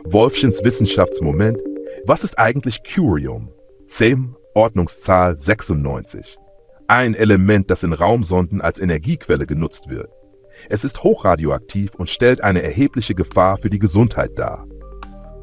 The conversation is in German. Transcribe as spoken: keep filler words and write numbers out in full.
Wolfchens Wissenschaftsmoment. Was ist eigentlich Curium? Cem, Ordnungszahl sechsundneunzig. Ein Element, das in Raumsonden als Energiequelle genutzt wird. Es ist hochradioaktiv und stellt eine erhebliche Gefahr für die Gesundheit dar.